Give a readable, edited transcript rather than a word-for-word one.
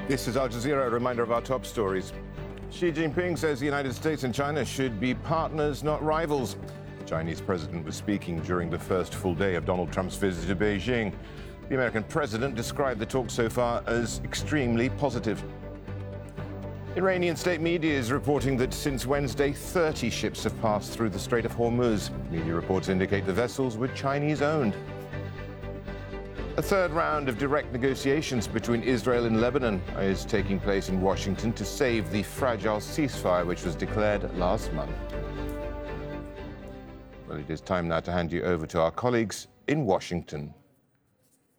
This is Al Jazeera, a reminder of our top stories. Xi Jinping says the United States and China should be partners, not rivals. The Chinese president was speaking during the first full day of Donald Trump's visit to Beijing. The American president described the talk so far as extremely positive. Iranian state media is reporting that since Wednesday, 30 ships have passed through the Strait of Hormuz. Media reports indicate the vessels were Chinese-owned. A third round of direct negotiations between Israel and Lebanon is taking place in Washington to save the fragile ceasefire which was declared last month. Well, it is time now to hand you over to our colleagues in Washington.